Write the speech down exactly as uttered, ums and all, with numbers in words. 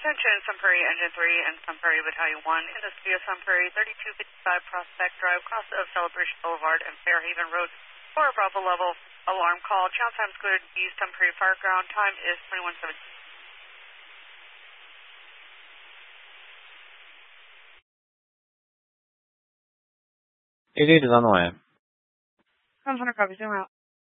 Attention, Sun Prairie Engine three and Sun Prairie Battalion one in the city of Sun Prairie, thirty-two fifty-five Prospect Drive, cross of Celebration Boulevard and Fairhaven Road. For a Bravo level alarm call, channel time is cleared. The Sun Prairie Fireground time is twenty-one seventeen. eight eight is on the way. Comes under copy, zoom out.